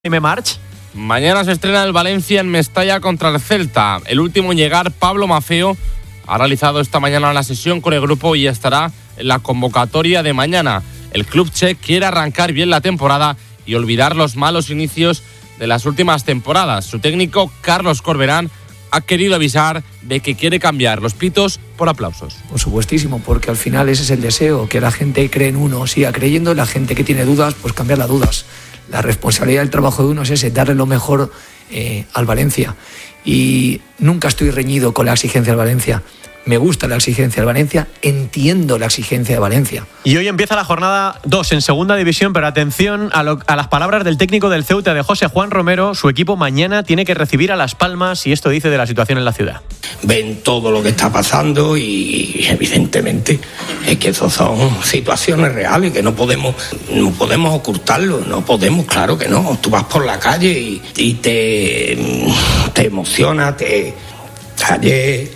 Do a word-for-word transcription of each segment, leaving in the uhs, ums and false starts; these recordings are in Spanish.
Jaime March. Mañana se estrena el Valencia en Mestalla contra el Celta. El último en llegar, Pablo Maffeo, ha realizado esta mañana la sesión con el grupo y estará en la convocatoria de mañana. El club che quiere arrancar bien la temporada y olvidar los malos inicios de las últimas temporadas. Su técnico, Carlos Corberán, ha querido avisar de que quiere cambiar los pitos por aplausos. Por supuestísimo, porque al final ese es el deseo, que la gente cree en uno, siga creyendo, y la gente que tiene dudas, pues cambiar las dudas. La responsabilidad del trabajo de uno es ese, darle lo mejor eh, al Valencia. Y nunca estoy reñido con la exigencia del Valencia. Me gusta la exigencia del Valencia, entiendo la exigencia de Valencia. Y hoy empieza la jornada dos en segunda división, pero atención a, lo, a las palabras del técnico del Ceuta, de José Juan Romero. Su equipo mañana tiene que recibir a Las Palmas y esto dice de la situación en la ciudad. Ven todo lo que está pasando y evidentemente es que esas son situaciones reales que no podemos, no podemos ocultarlo, no podemos, claro que no. Tú vas por la calle y, y te, te emociona, te... Ayer...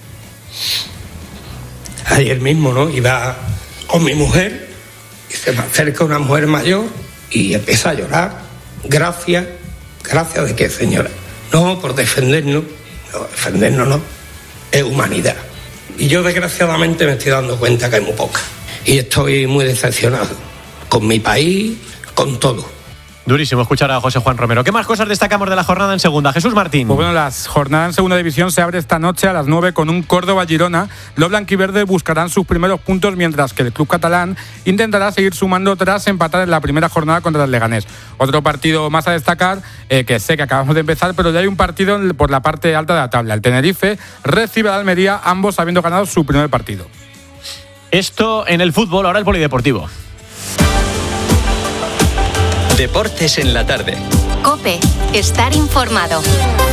Ayer mismo, ¿no? Iba con mi mujer y se me acerca una mujer mayor y empieza a llorar. Gracias, gracias de qué, señora. No, por defendernos, no, defendernos no, es humanidad. Y yo desgraciadamente me estoy dando cuenta que hay muy poca. Y estoy muy decepcionado con mi país, con todo. Durísimo escuchar a José Juan Romero. ¿Qué más cosas destacamos de la jornada en segunda? Jesús Martín. Pues bueno, la jornada en segunda división se abre esta noche a las nueve con un Córdoba-Girona. Los blanquiverdes buscarán sus primeros puntos, mientras que el club catalán intentará seguir sumando tras empatar en la primera jornada contra el Leganés. Otro partido más a destacar, eh, que sé que acabamos de empezar, pero ya hay un partido por la parte alta de la tabla. El Tenerife recibe al Almería, ambos habiendo ganado su primer partido. Esto en el fútbol, ahora el polideportivo. Deportes en la tarde. COPE. Estar informado.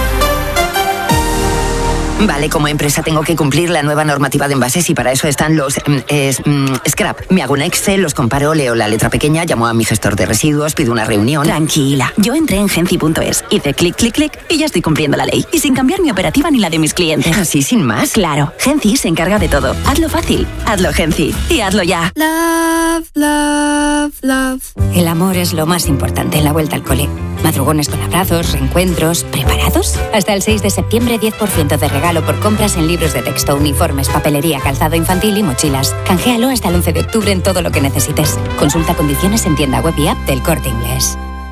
Vale, como empresa tengo que cumplir la nueva normativa de envases y para eso están los eh, eh, scrap. Me hago un Excel, los comparo, leo la letra pequeña, llamo a mi gestor de residuos, pido una reunión. Tranquila, yo entré en genci punto es, hice clic, clic, clic y ya estoy cumpliendo la ley. Y sin cambiar mi operativa ni la de mis clientes. ¿Así sin más? Claro, Genci se encarga de todo. Hazlo fácil, hazlo Genci y hazlo ya. Love, love, love. El amor es lo más importante en la vuelta al cole. Madrugones con abrazos, reencuentros. ¿Preparados? Hasta el seis de septiembre, diez por ciento de regalo por compras en libros de texto, uniformes, papelería, calzado infantil y mochilas. Canjealo hasta el once de octubre en todo lo que necesites. Consulta condiciones en tienda web y app del Corte Inglés.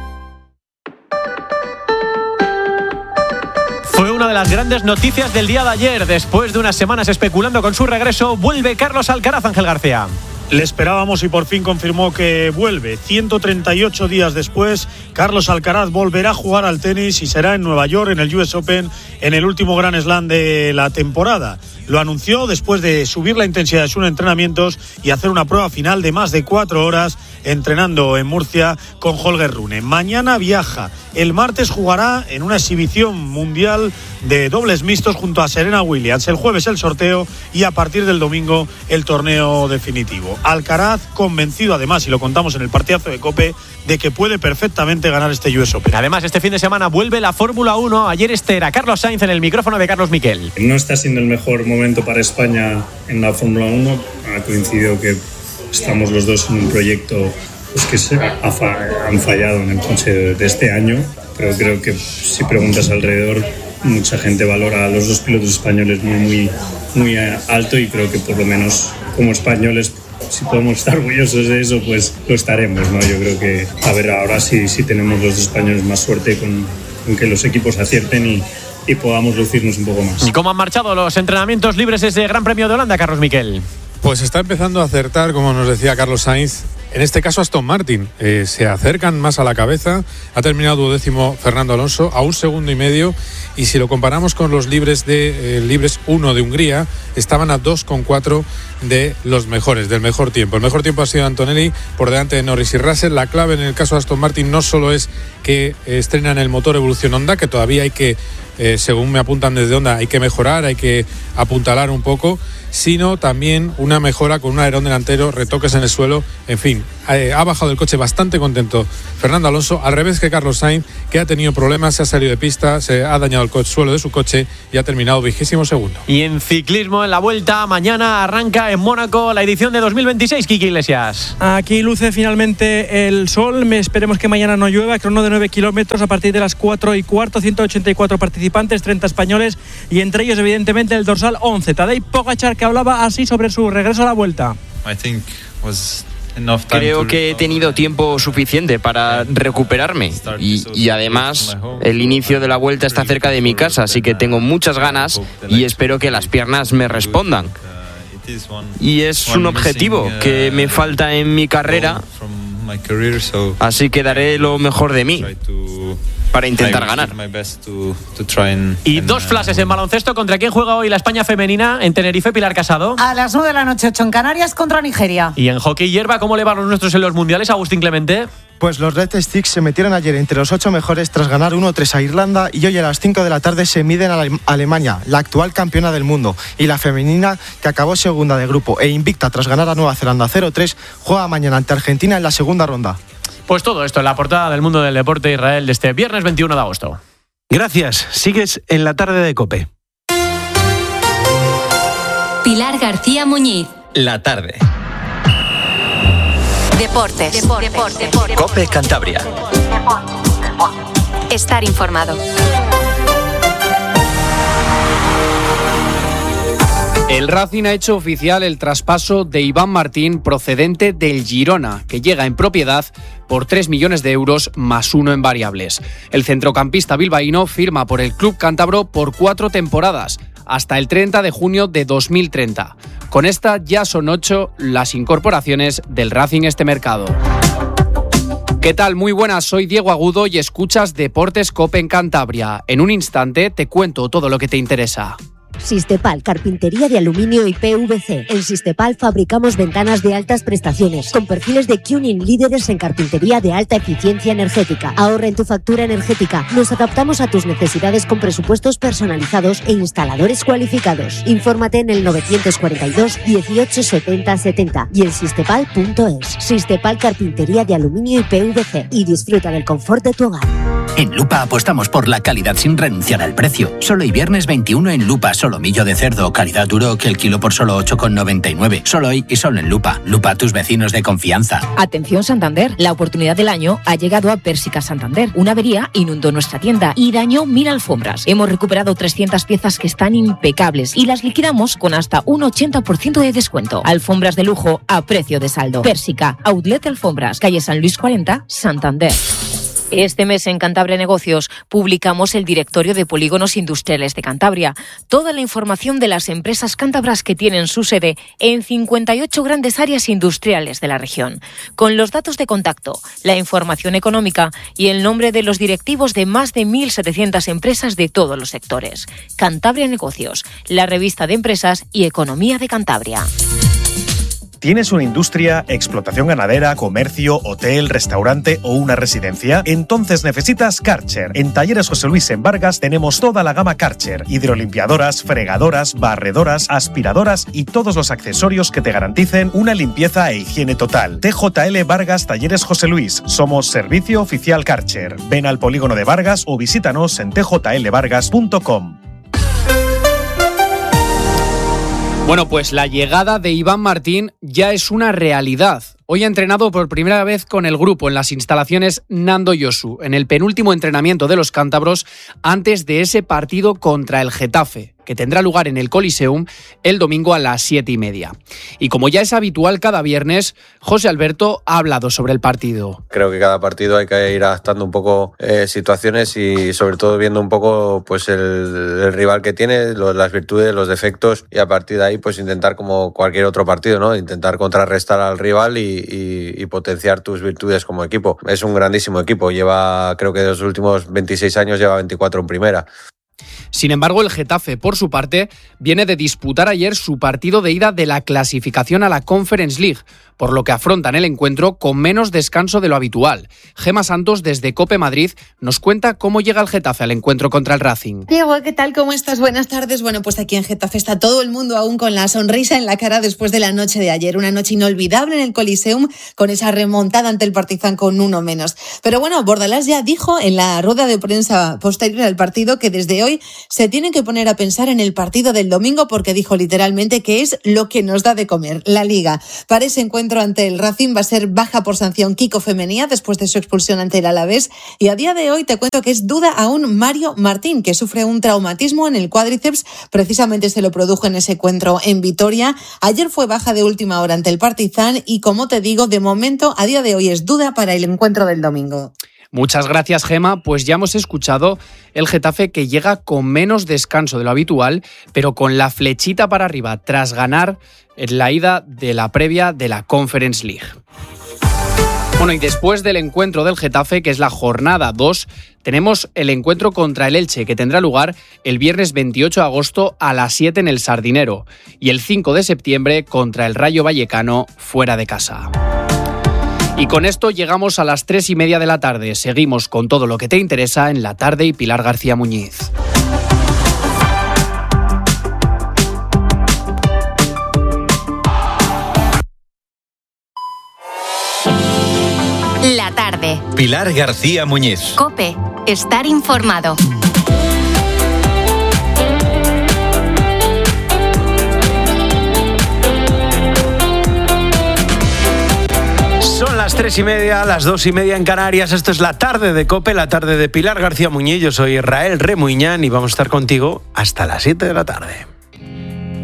Fue una de las grandes noticias del día de ayer. Después de unas semanas especulando con su regreso, vuelve Carlos Alcaraz. Ángel García. Le esperábamos y por fin confirmó que vuelve. ciento treinta y ocho días después, Carlos Alcaraz volverá a jugar al tenis y será en Nueva York, en el U S Open, en el último Grand Slam de la temporada. Lo anunció después de subir la intensidad de sus entrenamientos y hacer una prueba final de más de cuatro horas entrenando en Murcia con Holger Rune. Mañana viaja. El martes jugará en una exhibición mundial de dobles mixtos junto a Serena Williams. El jueves el sorteo y a partir del domingo el torneo definitivo. Alcaraz convencido además, y lo contamos en el partidazo de COPE, de que puede perfectamente ganar este U S Open. Además, este fin de semana vuelve la Fórmula uno. Ayer este era Carlos Sainz en el micrófono de Carlos Miquel. No está siendo el mejor momento para España en la Fórmula uno. Ha coincidido que estamos los dos en un proyecto pues, que se ha fa- han fallado en el coche de, de este año. Pero creo que si preguntas alrededor, mucha gente valora a los dos pilotos españoles muy, muy, muy alto y creo que por lo menos como españoles, si podemos estar orgullosos de eso, pues lo estaremos, ¿no? Yo creo que, a ver, ahora sí, sí tenemos los españoles más suerte con, con que los equipos acierten y, y podamos lucirnos un poco más. ¿Y cómo han marchado los entrenamientos libres ese Gran Premio de Holanda, Carlos Miquel? Pues está empezando a acertar, como nos decía Carlos Sainz. En este caso Aston Martin, eh, se acercan más a la cabeza. Ha terminado duodécimo Fernando Alonso a un segundo y medio, y si lo comparamos con los libres de eh, libres uno de Hungría, estaban a dos coma cuatro de los mejores, del mejor tiempo. El mejor tiempo ha sido Antonelli por delante de Norris y Russell. La clave en el caso de Aston Martin no solo es que eh, estrenan el motor Evolución Honda, que todavía hay que, eh, según me apuntan desde Honda, hay que mejorar, hay que apuntalar un poco, sino también una mejora con un alerón delantero, retoques en el suelo, en fin, eh, ha bajado el coche bastante contento Fernando Alonso, al revés que Carlos Sainz, que ha tenido problemas, se ha salido de pista, se ha dañado el coche, suelo de su coche y ha terminado vigésimo segundo. Y en ciclismo, en la Vuelta, mañana arranca en Mónaco la edición de dos mil veintiséis, Kiki Iglesias. Aquí luce finalmente el sol, esperemos que mañana no llueva, crono de nueve kilómetros a partir de las cuatro y cuarto, ciento ochenta y cuatro participantes, treinta españoles y entre ellos evidentemente el dorsal once, Tadej Pogačar, que hablaba así sobre su regreso a la Vuelta. Creo que he tenido tiempo suficiente para recuperarme y, y además el inicio de la Vuelta está cerca de mi casa, así que tengo muchas ganas y espero que las piernas me respondan. Y es un objetivo que me falta en mi carrera, así que daré lo mejor de mí para intentar ganar. Y dos flashes en baloncesto. ¿Contra quién juega hoy la España femenina en Tenerife, Pilar Casado? A las nueve de la noche, ocho en Canarias, contra Nigeria. Y en hockey hierba, ¿cómo le van los nuestros en los mundiales, Agustín Clemente? Pues los Red Sticks se metieron ayer entre los ocho mejores tras ganar uno tres a Irlanda y hoy a las cinco de la tarde se miden a Alemania, la actual campeona del mundo, y la femenina, que acabó segunda de grupo e invicta tras ganar a Nueva Zelanda cero tres, juega mañana ante Argentina en la segunda ronda. Pues todo esto en la portada del Mundo del Deporte Israel de este viernes veintiuno de agosto. Gracias. Sigues en la tarde de COPE. Pilar García Muñiz. La tarde. Deportes. Deportes. Deportes. COPE Cantabria. Estar informado. El Racing ha hecho oficial el traspaso de Iván Martín procedente del Girona, que llega en propiedad por tres millones de euros más uno en variables. El centrocampista bilbaíno firma por el club cántabro por cuatro temporadas, hasta el treinta de junio de dos mil treinta. Con esta ya son ocho las incorporaciones del Racing este mercado. ¿Qué tal? Muy buenas, soy Diego Agudo y escuchas Deportes COPE en Cantabria. En un instante te cuento todo lo que te interesa. Sistepal, carpintería de aluminio y P V C. En Sistepal fabricamos ventanas de altas prestaciones, con perfiles de Cuning líderes en carpintería de alta eficiencia energética. Ahorra en tu factura energética. Nos adaptamos a tus necesidades con presupuestos personalizados e instaladores cualificados. Infórmate en el novecientos cuarenta y dos, dieciocho, setenta, setenta y en sistepal punto es. Sistepal, carpintería de aluminio y P V C. Y disfruta del confort de tu hogar. En Lupa apostamos por la calidad sin renunciar al precio. Solo hoy viernes veintiuno en Lupa, solomillo de cerdo, calidad duro, que el kilo por solo ocho con noventa y nueve. Solo hoy y solo en Lupa. Lupa, tus vecinos de confianza. Atención Santander, la oportunidad del año ha llegado a Pérsica Santander. Una avería inundó nuestra tienda y dañó mil alfombras. Hemos recuperado trescientas piezas que están impecables y las liquidamos con hasta un ochenta por ciento de descuento. Alfombras de lujo a precio de saldo. Pérsica, Outlet Alfombras, calle San Luis cuarenta, Santander. Este mes en Cantabria Negocios publicamos el Directorio de Polígonos Industriales de Cantabria. Toda la información de las empresas cántabras que tienen su sede en cincuenta y ocho grandes áreas industriales de la región. Con los datos de contacto, la información económica y el nombre de los directivos de más de mil setecientas empresas de todos los sectores. Cantabria Negocios, la revista de empresas y economía de Cantabria. ¿Tienes una industria, explotación ganadera, comercio, hotel, restaurante o una residencia? Entonces necesitas Karcher. En Talleres José Luis en Vargas tenemos toda la gama Karcher. Hidrolimpiadoras, fregadoras, barredoras, aspiradoras y todos los accesorios que te garanticen una limpieza e higiene total. T J L Vargas Talleres José Luis. Somos servicio oficial Karcher. Ven al polígono de Vargas o visítanos en t j l vargas punto com. Bueno, pues la llegada de Iván Martín ya es una realidad. Hoy ha entrenado por primera vez con el grupo en las instalaciones Nando Yosu, en el penúltimo entrenamiento de los cántabros antes de ese partido contra el Getafe, que tendrá lugar en el Coliseum el domingo a las siete y media. Y como ya es habitual cada viernes, José Alberto ha hablado sobre el partido. Creo que cada partido hay que ir adaptando un poco eh, situaciones y sobre todo viendo un poco pues el, el rival que tiene, lo, las virtudes, los defectos, y a partir de ahí pues intentar, como cualquier otro partido, ¿no? Intentar contrarrestar al rival y, y, y potenciar tus virtudes como equipo. Es un grandísimo equipo, lleva, creo que de los últimos veintiséis años lleva veinticuatro en primera. Sin embargo, el Getafe, por su parte, viene de disputar ayer su partido de ida de la clasificación a la Conference League. por lo que afrontan el encuentro con menos descanso de lo habitual. Gema Santos, desde COPE Madrid, nos cuenta cómo llega el Getafe al encuentro contra el Racing. Diego, ¿qué tal? ¿Cómo estás? Buenas tardes. Bueno, pues aquí en Getafe está todo el mundo aún con la sonrisa en la cara después de la noche de ayer. Una noche inolvidable en el Coliseum con esa remontada ante el Partizan con uno menos. Pero bueno, Bordalás ya dijo en la rueda de prensa posterior al partido que desde hoy se tienen que poner a pensar en el partido del domingo, porque dijo literalmente que es lo que nos da de comer, la Liga. Para ese encuentro ante el Racing va a ser baja por sanción Kiko Femenía después de su expulsión ante el Alavés, y a día de hoy te cuento que es duda aún Mario Martín, que sufre un traumatismo en el cuádriceps, precisamente se lo produjo en ese encuentro en Vitoria. Ayer fue baja de última hora ante el Partizan y, como te digo, de momento a día de hoy es duda para el encuentro del domingo. Muchas gracias, Gema. Pues ya hemos escuchado el Getafe, que llega con menos descanso de lo habitual, pero con la flechita para arriba tras ganar en la ida de la previa de la Conference League. Bueno, y después del encuentro del Getafe, que es la jornada dos, tenemos el encuentro contra el Elche, que tendrá lugar el viernes veintiocho de agosto a las siete en el Sardinero, y el cinco de septiembre contra el Rayo Vallecano fuera de casa. Y con esto llegamos a las tres y media de la tarde. Seguimos con todo lo que te interesa en La Tarde y Pilar García Muñiz. La tarde. Pilar García Muñiz. COPE. Estar informado. Son las tres y media, las dos y media en Canarias. Esto es La Tarde de COPE, la tarde de Pilar García Muñiz. Yo soy Israel Remuñán y vamos a estar contigo hasta las siete de la tarde.